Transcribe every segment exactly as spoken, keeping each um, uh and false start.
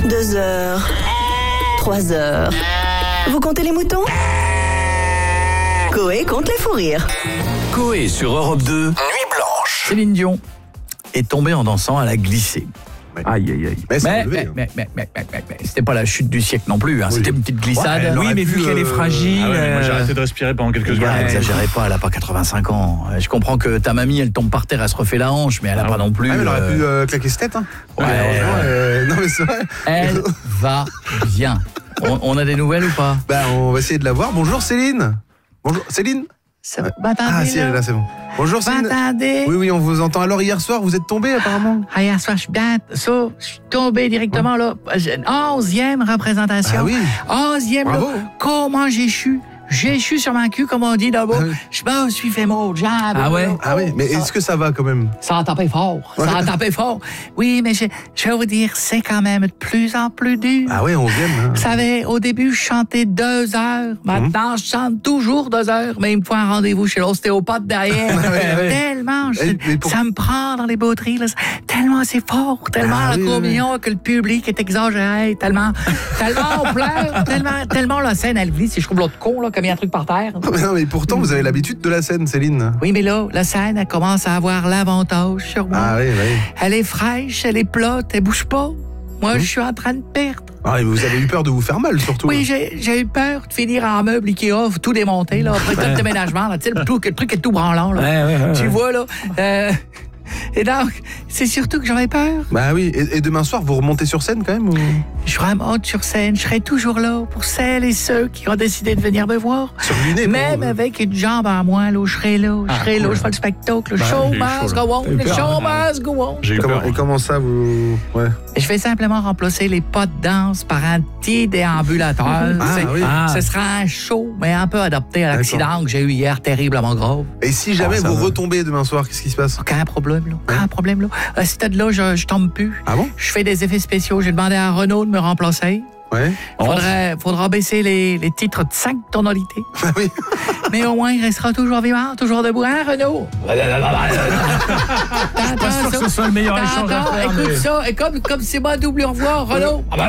Deux heures. Trois heures. Vous comptez les moutons? Coé compte les fous rires. Coé sur Europe deux, Nuit Blanche. Céline Dion est tombée en dansant, elle a glissé. Ouais. Aïe, aïe, aïe. Mais, Mais, levé, mais, hein. mais, mais, mais, mais, mais, mais, c'était pas la chute du siècle non plus, hein. Oui. C'était une petite glissade. Ouais, elle Oui, aurait mais pu, vu qu'elle est euh, fragile. Ah ouais, mais moi j'ai euh, arrêté de respirer pendant quelques Les secondes. gars, exagérez pas, elle a pas quatre-vingt-cinq ans. Je comprends que ta mamie, elle tombe par terre, elle se refait la hanche, mais elle a Ah pas non plus. Ah, mais elle aurait euh, pu euh, claquer cette tête. Hein. Ouais, Ouais, ouais. euh, non, mais c'est vrai. Elle va bien. On, on a des nouvelles ou pas? Bah, on va essayer de la voir. Bonjour Céline. Bonjour Céline. Ça va, m'entendez, Ah, si, elle est là, c'est bon. Bonjour Céline. M'entendez? Oui, oui, on vous entend. Alors, hier soir, vous êtes tombée apparemment? Ah, hier soir, je suis bien, ça, je suis tombé directement, là. Onzième représentation. Ah oui. Onzième, là. Bravo. Comment j'ai chu? J'ai chu sur ma cul, comme on dit là-bas. Ah oui. Je me suis fait mon jab. Ah ouais? là. Ah oui, mais Ça- est-ce que ça va quand même? Ça a tapé fort. Ça a tapé fort. Oui, mais je, je vais vous dire, c'est quand même de plus en plus dur. Ah oui, onzième. Hein. Vous savez, au début, je chantais deux heures. Maintenant, je chante toujours deux heures, mais il me faut un rendez-vous chez l'ostéopathe derrière. ouais. Tellement, je- Et- mais pour- ça me prend dans les bauteries. Là. Tellement c'est fort, tellement Ah la oui, oui, communion que le public est exagéré, tellement, tellement on pleure, tellement, tellement la scène, elle glisse. Si je trouve l'autre con, là, comme il y a un truc par terre. Mais non, mais pourtant, vous avez l'habitude de la scène, Céline. Oui, mais là, la scène, elle commence à avoir l'avantage sur moi. Ah oui, oui. Elle est fraîche, elle est plate, elle bouge pas. Moi, je suis en train de perdre. Ah, et vous avez eu peur de vous faire mal, surtout. Oui, j'ai, j'ai eu peur de finir en meuble Ikea, tout démonter, là, après tout le déménagement, là, tu sais, le, tout- le truc est tout branlant, là. Ouais, ouais, ouais, Tu ouais. vois, là. Euh, et donc, c'est surtout que j'aurais peur. Bah oui, et, et demain soir, vous remontez sur scène quand même ou... Je remonte sur scène, je serai toujours là pour celles et ceux qui ont décidé de venir me voir. Sur Luné, Même pour- avec une jambe en moins, là, je serai là, je serai là, je fais le spectacle, le show j'ai eu must chaud, go on, J'ai eu le peur. show must go on. J'ai eu Comment, peur. et comment ça, vous... Ouais. Je vais simplement remplacer les pas de danse par un petit déambulateur. Ah, C'est- oui. Ah. Ce sera un show, mais un peu adapté à D'accord. l'accident que j'ai eu hier, terriblement grave. Et si jamais Ah, ça vous va. retombez demain soir, qu'est-ce qui se passe? Aucun problème, là. Aucun problème, là. À ce stade-là, je, je tombe plus. Ah bon? Je fais des effets spéciaux. J'ai demandé à Renaud de me remplacer. Ouais. Faudrait, faudra baisser les, les titres de cinq tonalités. Bah oui. Mais au moins, il restera toujours vivant, toujours debout. Hein, Renaud? T'entends Pas sûr que ça? ce soit le meilleur échange à T'entends? faire, Écoute mais- ça. Et comme, comme c'est moi double au revoir, Renaud. C'est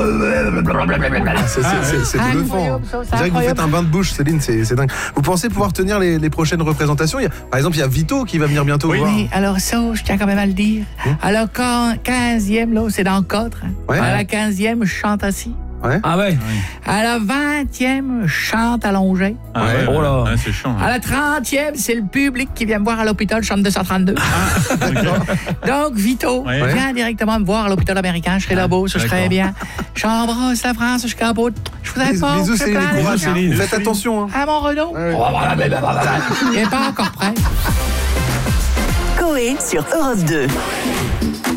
c'est- c'est- c'est Ah, bluffant. incroyable, ça, c'est On dirait que vous incroyable. faites un bain de bouche, Céline, c'est c'est dingue. Vous pensez pouvoir tenir les, les prochaines représentations? Il y a- Par exemple, il y a Vito qui va venir bientôt Oui. voir. Oui, alors ça, je tiens quand même à le dire. Alors, quand quinzième, là, c'est dans le cadre. hein. Ouais. À la quinzième, je chante assis. Ouais. Ah ouais? À la vingtième, je chante allongé. Ah Ouais. ouais, Oh là. ouais, c'est chiant. À hein. la trentième, c'est le public qui vient me voir à l'hôpital, chambre deux cent trente-deux. Donc, Vito, Ouais. viens directement me voir à l'hôpital américain. Je serai là-bas, ça, je serai D'accord. bien. J'embrasse la France jusqu'à bout. Je voudrais Bisous, pas. bisous, je fais Céline, plein et courage, d'émissions. Céline. Faites attention. Hein. À mon Renaud. Ouais. Il n'est pas encore prêt. Coé sur Europe deux.